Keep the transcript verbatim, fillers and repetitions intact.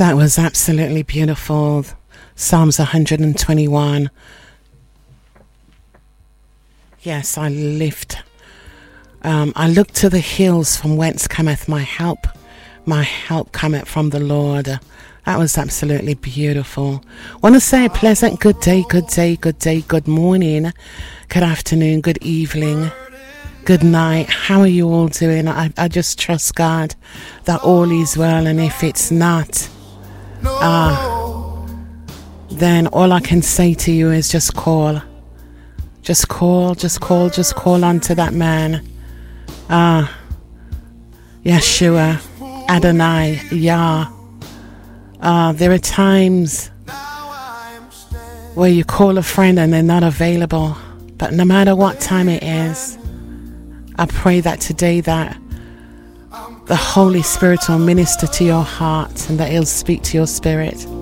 That was absolutely beautiful. Psalms one hundred twenty-one. Yes, I lift. Um, I look to the hills from whence cometh my help. My help cometh from the Lord. That was absolutely beautiful. Want to say a pleasant good day, good day, good day, good morning, good afternoon, good evening, good night. How are you all doing? I, I just trust God that all is well, and if it's not, uh, then all I can say to you is just call. Just call, just call, just call on to that man. Ah, uh, Yeshua, Adonai, Yah. Uh, there are times where you call a friend and they're not available. But no matter what time it is, I pray that today that the Holy Spirit will minister to your heart and that He'll speak to your spirit.